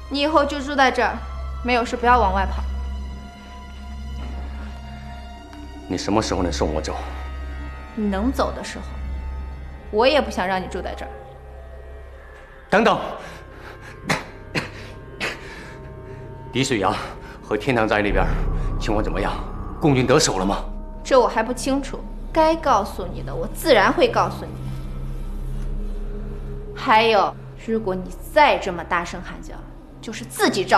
你以后就住在这儿，没有事不要往外跑。 你什么时候能送我走？ 你能走的时候，我也不想让你住在这儿。 等等，滴水崖和天堂寨那边情况怎么样？共军得手了吗？ 这我还不清楚，该告诉你的我自然会告诉你。还有，如果你再这么大声喊叫，就是自己找。